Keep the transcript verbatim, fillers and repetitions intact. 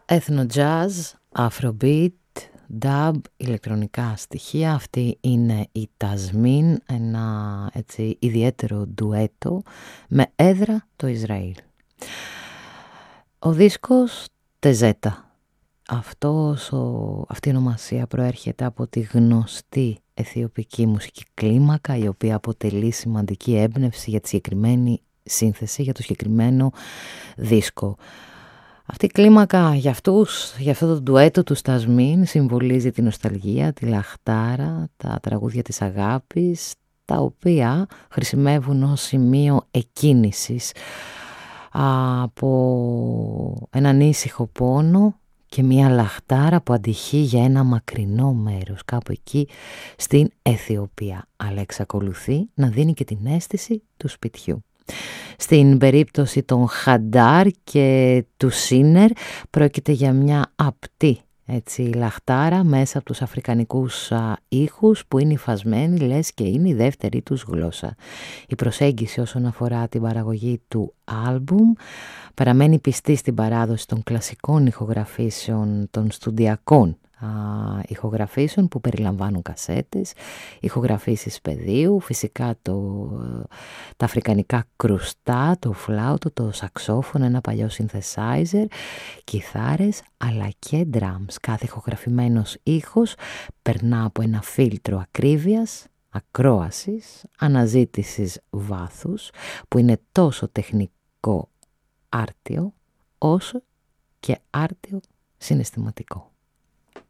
Ethno jazz, afrobeat, dub, ηλεκτρονικά στοιχεία. Αυτή είναι η Τασμίν, ένα έτσι ιδιαίτερο ντουέτο με έδρα το Ισραήλ. Ο δίσκος Τεζέτα. Αυτός, ο, αυτή η ονομασία προέρχεται από τη γνωστή αιθιοπική μουσική κλίμακα, η οποία αποτελεί σημαντική έμπνευση για τη συγκεκριμένη σύνθεση, για το συγκεκριμένο δίσκο. Αυτή η κλίμακα για αυτούς, για αυτό το ντουέτο του Τασμίν, συμβολίζει τη νοσταλγία, τη λαχτάρα, τα τραγούδια της αγάπης, τα οποία χρησιμεύουν ως σημείο εκκίνησης από έναν ήσυχο πόνο και μια λαχτάρα που αντυχεί για ένα μακρινό μέρος, κάπου εκεί στην Αιθιοπία, αλλά εξακολουθεί να δίνει και την αίσθηση του σπιτιού. Στην περίπτωση των Χαντάρ και του Σίνερ πρόκειται για μια απτή έτσι, λαχτάρα μέσα από τους αφρικανικούς α, ήχους που είναι υφασμένοι, λες και είναι η δεύτερη τους γλώσσα. Η προσέγγιση όσον αφορά την παραγωγή του άλμπουμ παραμένει πιστή στην παράδοση των κλασικών ηχογραφήσεων των στουντιακών α, ηχογραφήσεων που περιλαμβάνουν κασέτες, ηχογραφήσεις πεδίου, φυσικά το, τα αφρικανικά κρουστά, το φλάουτο, το σαξόφωνο, ένα παλιό synthesizer, κιθάρες αλλά και drums. Κάθε ηχογραφημένος ήχος περνά από ένα φίλτρο ακρίβειας, ακρόασης, αναζήτησης βάθους που είναι τόσο τεχνικό άρτιο όσο και άρτιο συναισθηματικό.